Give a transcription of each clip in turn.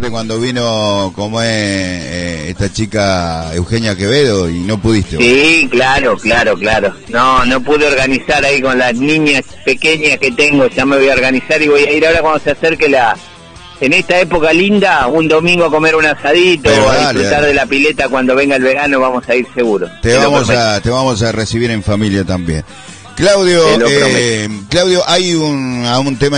encontrarte cuando vino como es esta chica Eugenia Quevedo y no pudiste. Sí, claro. No pude organizar ahí con las niñas pequeñas que tengo, ya me voy a organizar y voy a ir ahora cuando se acerque en esta época linda, un domingo a comer un asadito, pero a disfrutar de la pileta cuando venga el verano, vamos a ir seguro. Te vamos a recibir en familia también. Claudio, hay un tema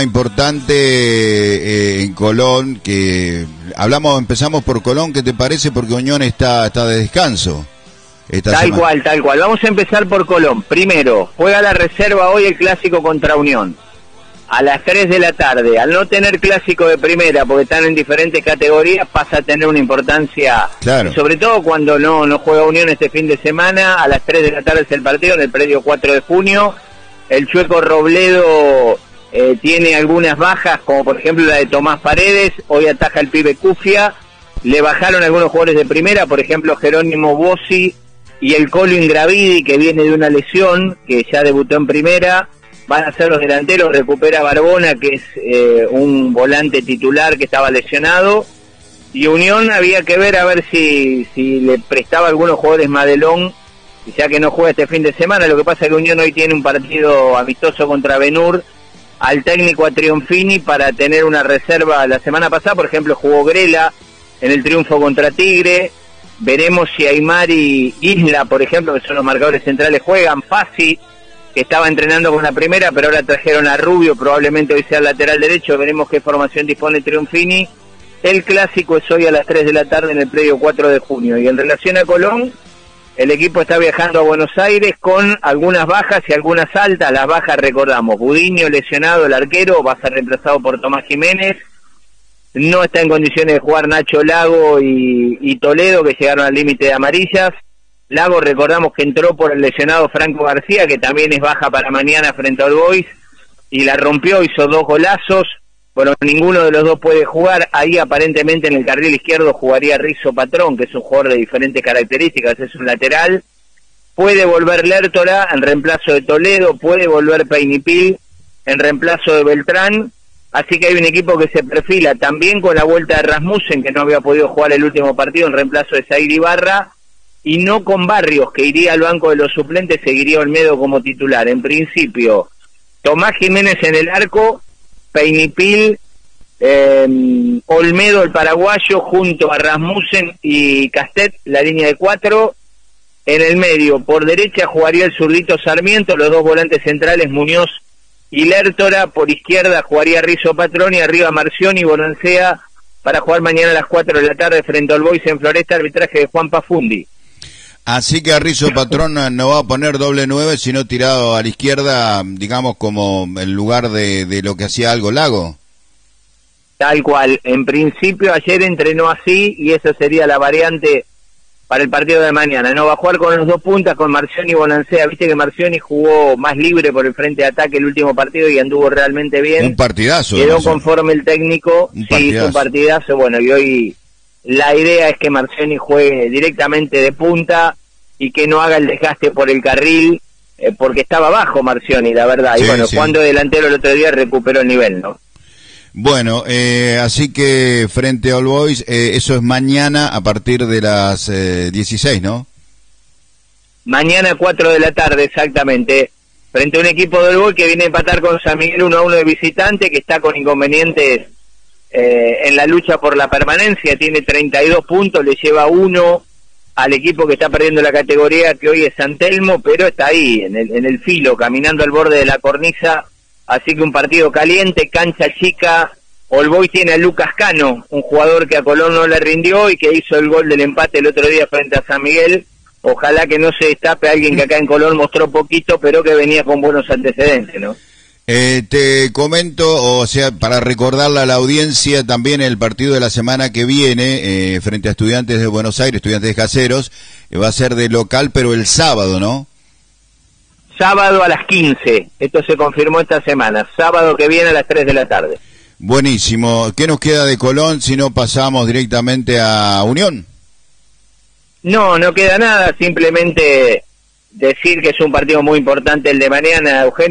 importante en Colón, que empezamos por Colón, ¿qué te parece? Porque Unión está de descanso. Tal cual. Vamos a empezar por Colón. Primero, juega la reserva hoy el clásico contra Unión, a las 3 de la tarde. Al no tener clásico de primera, porque están en diferentes categorías, pasa a tener una importancia, claro. Sobre todo cuando no juega Unión este fin de semana. A las 3 de la tarde es el partido en el predio 4 de junio. El Chueco Robledo tiene algunas bajas, como por ejemplo la de Tomás Paredes. Hoy ataja el pibe Cufia. Le bajaron algunos jugadores de primera, por ejemplo Jerónimo Bossi y el Colo Ingravidi, que viene de una lesión, que ya debutó en primera. Van a ser los delanteros, recupera Barbona, que es un volante titular que estaba lesionado. Y Unión había que ver a ver si le prestaba algunos jugadores Madelón, ya que no juega este fin de semana. Lo que pasa es que Unión hoy tiene un partido amistoso contra Benur, al técnico a Trionfini, para tener una reserva. La semana pasada, por ejemplo, jugó Grela en el triunfo contra Tigre. Veremos si Aymar y Isla, por ejemplo, que son los marcadores centrales, juegan. Pasi, que estaba entrenando con la primera, pero ahora trajeron a Rubio, probablemente hoy sea el lateral derecho. Veremos qué formación dispone Trionfini. El clásico es hoy a las 3 de la tarde en el predio 4 de junio. Y en relación a Colón, el equipo está viajando a Buenos Aires con algunas bajas y algunas altas. Las bajas, recordamos, Budiño lesionado, el arquero, va a ser reemplazado por Tomás Jiménez. No está en condiciones de jugar Nacho Lago y Toledo, que llegaron al límite de amarillas. Lago, recordamos que entró por el lesionado Franco García, que también es baja para mañana frente al Boys, y la rompió, hizo 2 golazos. Bueno, ninguno de los dos puede jugar. Ahí aparentemente en el carril izquierdo jugaría Rizzo Patrón, que es un jugador de diferentes características, es un lateral. Puede volver Lertora en reemplazo de Toledo, puede volver Peinipil en reemplazo de Beltrán. Así que hay un equipo que se perfila también con la vuelta de Rasmussen, que no había podido jugar el último partido en reemplazo de Zaire Ibarra, y no con Barrios, que iría al banco de los suplentes, seguiría Olmedo como titular. En principio, Tomás Jiménez en el arco, Peinipil, Olmedo el paraguayo, junto a Rasmussen y Castet, la línea de 4. En el medio, por derecha, jugaría el zurdito Sarmiento, los dos volantes centrales, Muñoz y Lertora. Por izquierda jugaría Rizzo Patrón, y arriba Marcioni y Bonancea, para jugar mañana a las 4 de la tarde frente al Boys en Floresta, arbitraje de Juan Pafundi. Así que a Rizzo Patrón no va a poner doble 9, sino tirado a la izquierda, digamos, como el lugar de lo que hacía algo Lago. Tal cual. En principio ayer entrenó así, y esa sería la variante para el partido de mañana. No va a jugar con los dos puntas, con Marcioni y Bonancea. Viste que Marcioni jugó más libre por el frente de ataque el último partido y anduvo realmente bien. Un partidazo. Quedó conforme el técnico. Sí, hizo un partidazo. Bueno, y hoy la idea es que Marcioni juegue directamente de punta y que no haga el desgaste por el carril, porque estaba bajo Marcioni, la verdad. Sí, y bueno, cuando delantero el otro día recuperó el nivel, ¿no? Bueno, así que frente a All Boys, eso es mañana a partir de las 16, ¿no? Mañana 4 de la tarde, exactamente. Frente a un equipo del All Boys que viene a empatar con San Miguel 1-1 de visitante, que está con inconvenientes en la lucha por la permanencia. Tiene 32 puntos, le lleva 1 al equipo que está perdiendo la categoría, que hoy es San Telmo, pero está ahí, en el filo, caminando al borde de la cornisa. Así que un partido caliente, cancha chica. All Boys tiene a Lucas Cano, un jugador que a Colón no le rindió y que hizo el gol del empate el otro día frente a San Miguel. Ojalá que no se destape alguien que acá en Colón mostró poquito, pero que venía con buenos antecedentes, ¿no? Te comento, o sea, para recordarle a la audiencia también el partido de la semana que viene, frente a Estudiantes de Buenos Aires, Estudiantes de Caseros, va a ser de local, pero el sábado, ¿no? Sábado a las 15, esto se confirmó esta semana, sábado que viene a las 3 de la tarde. Buenísimo. ¿Qué nos queda de Colón si no pasamos directamente a Unión? No queda nada, simplemente decir que es un partido muy importante el de mañana, Eugenio.